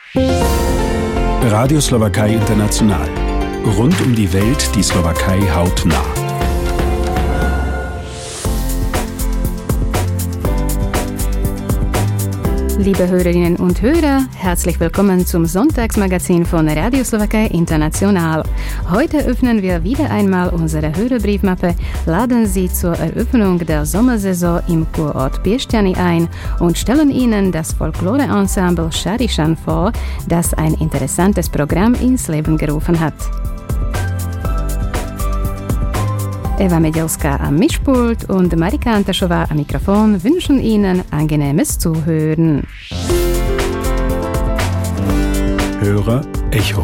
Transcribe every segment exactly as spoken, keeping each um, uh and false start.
Radio Slowakei International. Rund um die Welt die Slowakei hautnah. Liebe Hörerinnen und Hörer, herzlich willkommen zum Sonntagsmagazin von Radio Slowakei International. Heute öffnen wir wieder einmal unsere Hörerbriefmappe, laden Sie zur Eröffnung der Sommersaison im Kurort Piešťany ein und stellen Ihnen das Folklore-Ensemble Šarišan vor, das ein interessantes Programm ins Leben gerufen hat. Eva Medielska am Mischpult und Marika Antašová am Mikrofon wünschen Ihnen angenehmes Zuhören. Hörer Echo.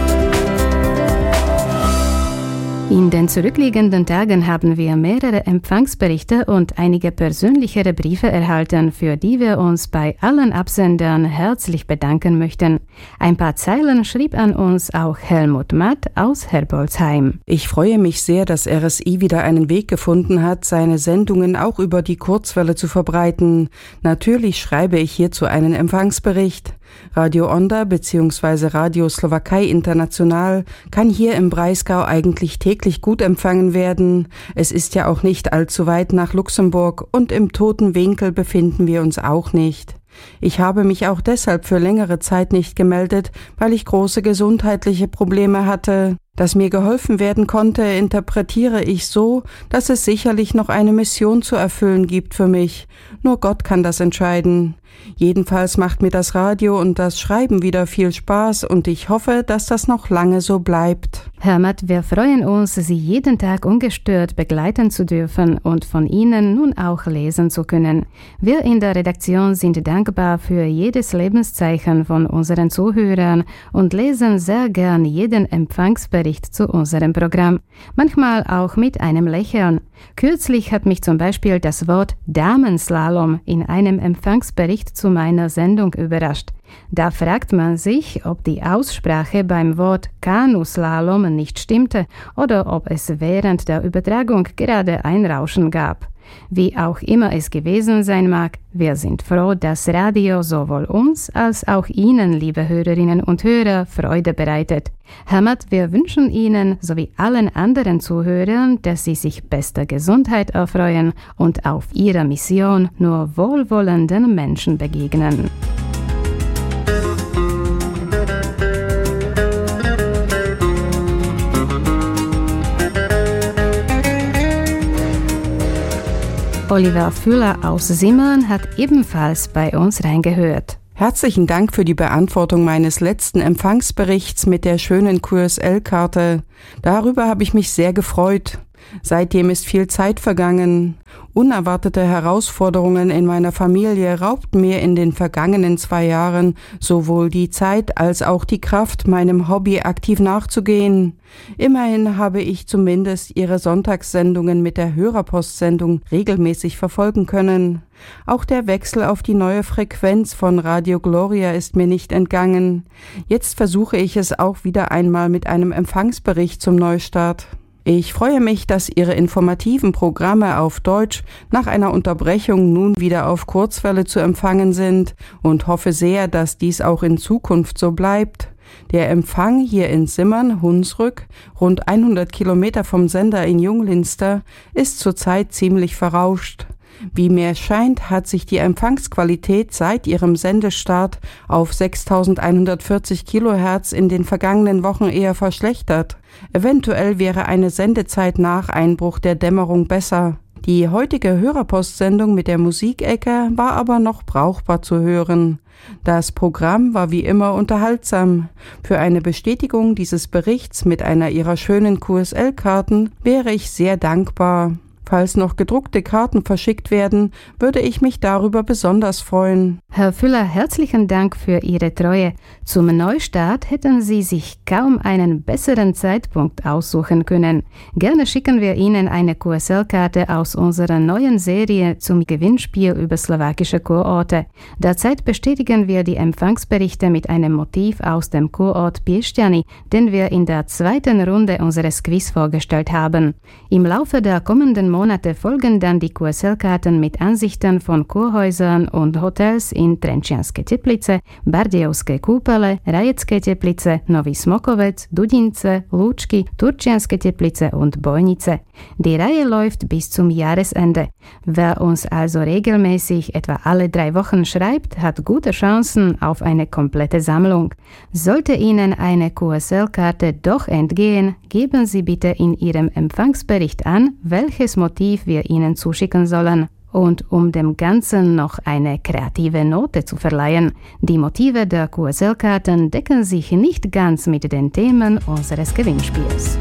In den zurückliegenden Tagen haben wir mehrere Empfangsberichte und einige persönlichere Briefe erhalten, für die wir uns bei allen Absendern herzlich bedanken möchten. Ein paar Zeilen schrieb an uns auch Helmut Matt aus Herbolzheim. Ich freue mich sehr, dass R S I wieder einen Weg gefunden hat, seine Sendungen auch über die Kurzwelle zu verbreiten. Natürlich schreibe ich hierzu einen Empfangsbericht. Radio Onda bzw. Radio Slowakei International kann hier im Breisgau eigentlich täglich gut empfangen werden. Es ist ja auch nicht allzu weit nach Luxemburg und im toten Winkel befinden wir uns auch nicht. Ich habe mich auch deshalb für längere Zeit nicht gemeldet, weil ich große gesundheitliche Probleme hatte. Dass mir geholfen werden konnte, interpretiere ich so, dass es sicherlich noch eine Mission zu erfüllen gibt für mich. Nur Gott kann das entscheiden. Jedenfalls macht mir das Radio und das Schreiben wieder viel Spaß und ich hoffe, dass das noch lange so bleibt. Herr Matt, wir freuen uns, Sie jeden Tag ungestört begleiten zu dürfen und von Ihnen nun auch lesen zu können. Wir in der Redaktion sind dankbar für jedes Lebenszeichen von unseren Zuhörern und lesen sehr gern jeden Empfangsbericht zu unserem Programm. Manchmal auch mit einem Lächeln. Kürzlich hat mich zum Beispiel das Wort Damenslalom in einem Empfangsbericht zu meiner Sendung überrascht. Da fragt man sich, ob die Aussprache beim Wort Kanuslalom nicht stimmte oder ob es während der Übertragung gerade ein Rauschen gab. Wie auch immer es gewesen sein mag, wir sind froh, dass Radio sowohl uns als auch Ihnen, liebe Hörerinnen und Hörer, Freude bereitet. Herr Matt, wir wünschen Ihnen sowie allen anderen Zuhörern, dass Sie sich bester Gesundheit erfreuen und auf Ihrer Mission nur wohlwollenden Menschen begegnen. Oliver Füller aus Simmern hat ebenfalls bei uns reingehört. Herzlichen Dank für die Beantwortung meines letzten Empfangsberichts mit der schönen Q S L-Karte. Darüber habe ich mich sehr gefreut. Seitdem ist viel Zeit vergangen. Unerwartete Herausforderungen in meiner Familie raubten mir in den vergangenen zwei Jahren sowohl die Zeit als auch die Kraft, meinem Hobby aktiv nachzugehen. Immerhin habe ich zumindest Ihre Sonntagssendungen mit der Hörerpostsendung regelmäßig verfolgen können. Auch der Wechsel auf die neue Frequenz von Radio Gloria ist mir nicht entgangen. Jetzt versuche ich es auch wieder einmal mit einem Empfangsbericht zum Neustart. Ich freue mich, dass Ihre informativen Programme auf Deutsch nach einer Unterbrechung nun wieder auf Kurzwelle zu empfangen sind und hoffe sehr, dass dies auch in Zukunft so bleibt. Der Empfang hier in Simmern, Hunsrück, rund hundert Kilometer vom Sender in Junglinster, ist zurzeit ziemlich verrauscht. Wie mir scheint, hat sich die Empfangsqualität seit ihrem Sendestart auf sechstausendeinhundertvierzig Kilohertz in den vergangenen Wochen eher verschlechtert. Eventuell wäre eine Sendezeit nach Einbruch der Dämmerung besser. Die heutige Hörerpostsendung mit der Musikecke war aber noch brauchbar zu hören. Das Programm war wie immer unterhaltsam. Für eine Bestätigung dieses Berichts mit einer Ihrer schönen Q S L-Karten wäre ich sehr dankbar. Falls noch gedruckte Karten verschickt werden, würde ich mich darüber besonders freuen. Herr Füller, herzlichen Dank für Ihre Treue. Zum Neustart hätten Sie sich kaum einen besseren Zeitpunkt aussuchen können. Gerne schicken wir Ihnen eine Q S L-Karte aus unserer neuen Serie zum Gewinnspiel über slowakische Kurorte. Derzeit bestätigen wir die Empfangsberichte mit einem Motiv aus dem Kurort Piešťany, den wir in der zweiten Runde unseres Quiz vorgestellt haben. Im Laufe der kommenden Monate folgen dann die Q S L-Karten mit Ansichten von Kurhäusern und Hotels in Trenčianske Teplice, Bardejovské Kúpele, Rajecké Teplice, Nový Smokovec, Dudince, Lúčky, Turčianske Teplice und Bojnice. Die Reihe läuft bis zum Jahresende. Wer uns also regelmäßig etwa alle drei Wochen schreibt, hat gute Chancen auf eine komplette Sammlung. Sollte Ihnen eine Q S L-Karte doch entgehen, geben Sie bitte in Ihrem Empfangsbericht an, welches Motiv wir Ihnen zuschicken sollen. Und um dem Ganzen noch eine kreative Note zu verleihen, die Motive der Q S L-Karten decken sich nicht ganz mit den Themen unseres Gewinnspiels.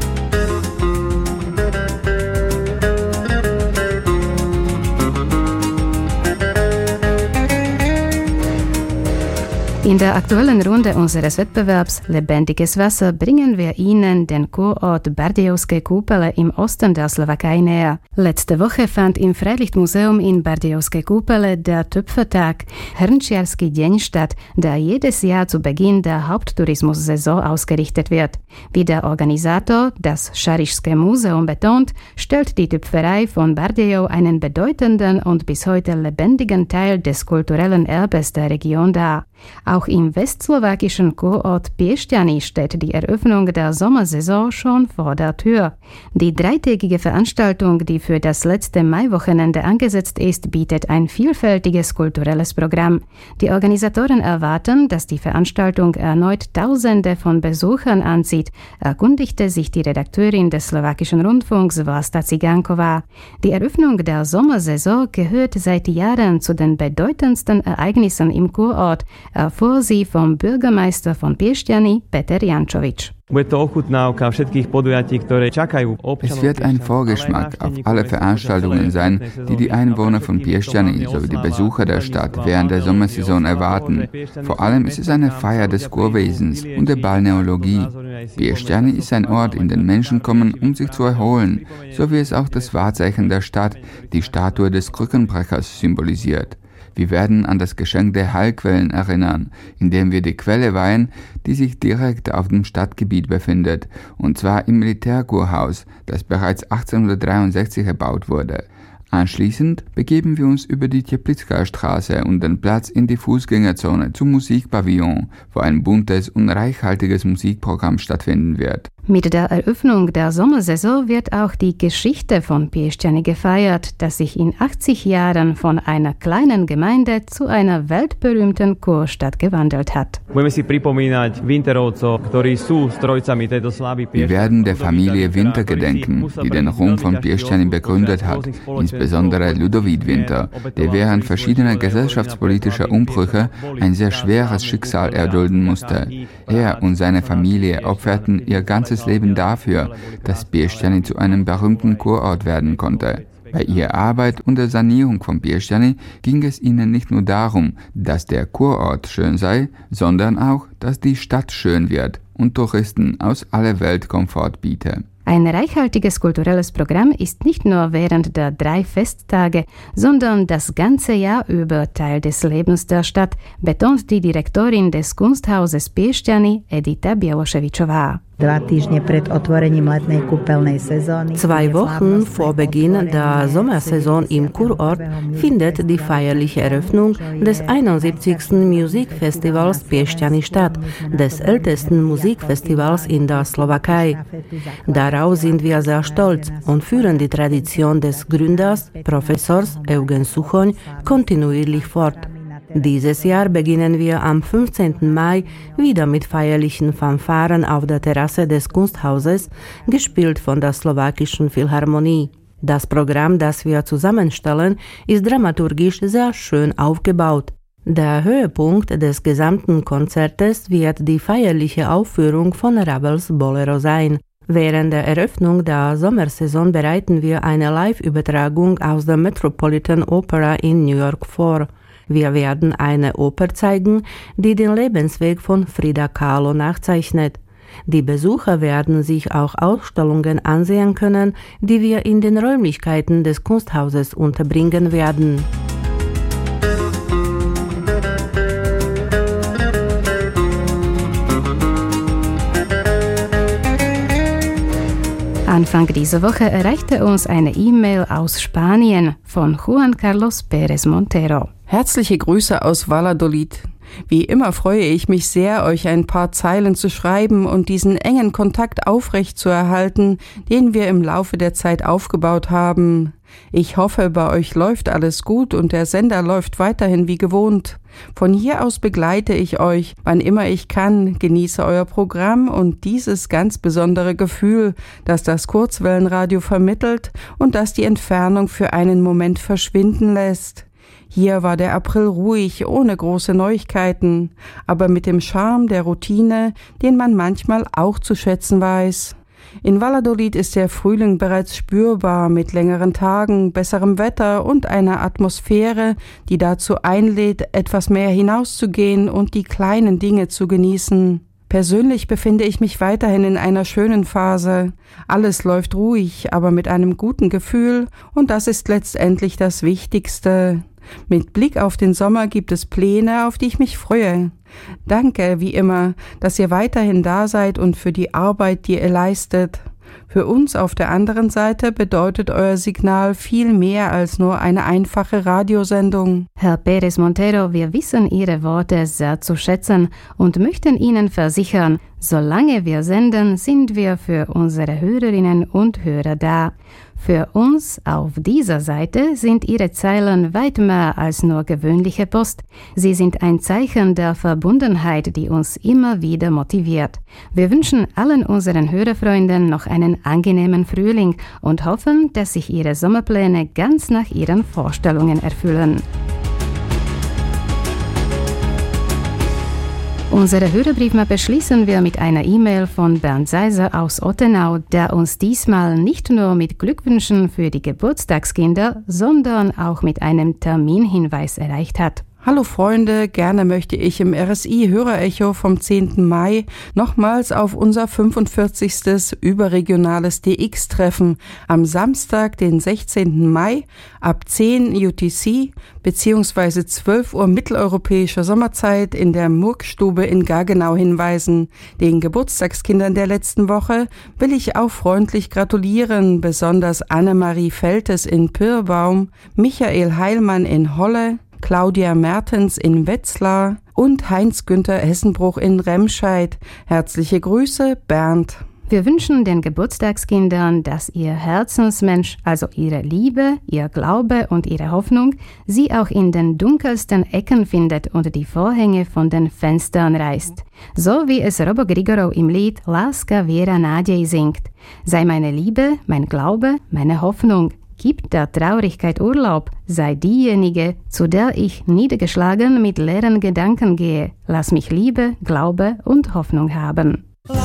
In der aktuellen Runde unseres Wettbewerbs Lebendiges Wasser bringen wir Ihnen den Kurort Bardejovské Kúpele im Osten der Slowakei näher. Letzte Woche fand im Freilichtmuseum in Bardejovské Kúpele der Töpfertag, Hrnčiarsky deň statt, der jedes Jahr zu Beginn der Haupttourismussaison ausgerichtet wird. Wie der Organisator, das Šarišské Museum, betont, stellt die Töpferei von Bardejov einen bedeutenden und bis heute lebendigen Teil des kulturellen Erbes der Region dar. Auch im westslowakischen Kurort Piešťany steht die Eröffnung der Sommersaison schon vor der Tür. Die dreitägige Veranstaltung, die für das letzte Maiwochenende angesetzt ist, bietet ein vielfältiges kulturelles Programm. Die Organisatoren erwarten, dass die Veranstaltung erneut Tausende von Besuchern anzieht, erkundigte sich die Redakteurin des slowakischen Rundfunks Vlasta Cigánkova. Die Eröffnung der Sommersaison gehört seit Jahren zu den bedeutendsten Ereignissen im Kurort, erfuhr sie vom Bürgermeister von Piešťany, Peter Jančovič. Es wird ein Vorgeschmack auf alle Veranstaltungen sein, die die Einwohner von Piešťany sowie die Besucher der Stadt während der Sommersaison erwarten. Vor allem ist es eine Feier des Kurwesens und der Balneologie. Piešťany ist ein Ort, in den Menschen kommen, um sich zu erholen, so wie es auch das Wahrzeichen der Stadt, die Statue des Krückenbrechers, symbolisiert. Wir werden an das Geschenk der Heilquellen erinnern, indem wir die Quelle weihen, die sich direkt auf dem Stadtgebiet befindet, und zwar im Militärkurhaus, das bereits achtzehnhundertdreiundsechzig erbaut wurde. Anschließend begeben wir uns über die Teplitská Straße und den Platz in die Fußgängerzone zum Musikpavillon, wo ein buntes und reichhaltiges Musikprogramm stattfinden wird. Mit der Eröffnung der Sommersaison wird auch die Geschichte von Piešťany gefeiert, das sich in achtzig Jahren von einer kleinen Gemeinde zu einer weltberühmten Kurstadt gewandelt hat. Wir werden der Familie Winter gedenken, die den Ruhm von Piešťany begründet hat, insbesondere Ludovít Winter, der während verschiedener gesellschaftspolitischer Umbrüche ein sehr schweres Schicksal erdulden musste. Er und seine Familie opferten ihr ganzes Leben dafür, dass Piešťany zu einem berühmten Kurort werden konnte. Bei ihrer Arbeit und der Sanierung von Piešťany ging es ihnen nicht nur darum, dass der Kurort schön sei, sondern auch, dass die Stadt schön wird und Touristen aus aller Welt Komfort biete. Ein reichhaltiges kulturelles Programm ist nicht nur während der drei Festtage, sondern das ganze Jahr über Teil des Lebens der Stadt, betont die Direktorin des Kunsthauses Piešťany Edita Bieloševičová. Zwei Wochen vor Beginn der Sommersaison im Kurort findet die feierliche Eröffnung des einundsiebzigsten Musikfestivals Piešťany statt, des ältesten Musikfestivals in der Slowakei. Darauf sind wir sehr stolz und führen die Tradition des Gründers, Professors Eugen Suchoň, kontinuierlich fort. Dieses Jahr beginnen wir am fünfzehnten Mai wieder mit feierlichen Fanfaren auf der Terrasse des Kunsthauses, gespielt von der slowakischen Philharmonie. Das Programm, das wir zusammenstellen, ist dramaturgisch sehr schön aufgebaut. Der Höhepunkt des gesamten Konzertes wird die feierliche Aufführung von Ravels Bolero sein. Während der Eröffnung der Sommersaison bereiten wir eine Live-Übertragung aus der Metropolitan Opera in New York vor. Wir werden eine Oper zeigen, die den Lebensweg von Frida Kahlo nachzeichnet. Die Besucher werden sich auch Ausstellungen ansehen können, die wir in den Räumlichkeiten des Kunsthauses unterbringen werden. Anfang dieser Woche erreichte uns eine E-Mail aus Spanien von Juan Carlos Pérez Montero. Herzliche Grüße aus Valladolid. Wie immer freue ich mich sehr, euch ein paar Zeilen zu schreiben und diesen engen Kontakt aufrecht zu erhalten, den wir im Laufe der Zeit aufgebaut haben. Ich hoffe, bei euch läuft alles gut und der Sender läuft weiterhin wie gewohnt. Von hier aus begleite ich euch, wann immer ich kann, genieße euer Programm und dieses ganz besondere Gefühl, das das Kurzwellenradio vermittelt und das die Entfernung für einen Moment verschwinden lässt. Hier war der April ruhig, ohne große Neuigkeiten, aber mit dem Charme der Routine, den man manchmal auch zu schätzen weiß. In Valladolid ist der Frühling bereits spürbar mit längeren Tagen, besserem Wetter und einer Atmosphäre, die dazu einlädt, etwas mehr hinauszugehen und die kleinen Dinge zu genießen. Persönlich befinde ich mich weiterhin in einer schönen Phase. Alles läuft ruhig, aber mit einem guten Gefühl und das ist letztendlich das Wichtigste. Mit Blick auf den Sommer gibt es Pläne, auf die ich mich freue. Danke, wie immer, dass ihr weiterhin da seid und für die Arbeit, die ihr leistet. Für uns auf der anderen Seite bedeutet euer Signal viel mehr als nur eine einfache Radiosendung. Herr Pérez Montero, wir wissen Ihre Worte sehr zu schätzen und möchten Ihnen versichern, solange wir senden, sind wir für unsere Hörerinnen und Hörer da. Für uns auf dieser Seite sind Ihre Zeilen weit mehr als nur gewöhnliche Post. Sie sind ein Zeichen der Verbundenheit, die uns immer wieder motiviert. Wir wünschen allen unseren Hörerfreunden noch einen angenehmen Frühling und hoffen, dass sich Ihre Sommerpläne ganz nach Ihren Vorstellungen erfüllen. Unsere Hörerbriefmappe schließen wir mit einer E-Mail von Bernd Seiser aus Ottenau, der uns diesmal nicht nur mit Glückwünschen für die Geburtstagskinder, sondern auch mit einem Terminhinweis erreicht hat. Hallo Freunde, gerne möchte ich im R S I-Hörerecho vom zehnten Mai nochmals auf unser fünfundvierzigstes überregionales D X-Treffen am Samstag, den sechzehnten Mai ab zehn U T C bzw. zwölf Uhr mitteleuropäischer Sommerzeit in der Murkstube in Gaggenau hinweisen. Den Geburtstagskindern der letzten Woche will ich auch freundlich gratulieren, besonders Annemarie Feltes in Pirbaum, Michael Heilmann in Holle, Claudia Mertens in Wetzlar und Heinz-Günther Hessenbruch in Remscheid. Herzliche Grüße, Bernd. Wir wünschen den Geburtstagskindern, dass ihr Herzensmensch, also ihre Liebe, ihr Glaube und ihre Hoffnung, sie auch in den dunkelsten Ecken findet und die Vorhänge von den Fenstern reißt. So wie es Robo Grigorow im Lied Láska Viera Nádej singt. Sei meine Liebe, mein Glaube, meine Hoffnung. Gib der Traurigkeit Urlaub, sei diejenige, zu der ich niedergeschlagen mit leeren Gedanken gehe. Lass mich Liebe, Glaube und Hoffnung haben.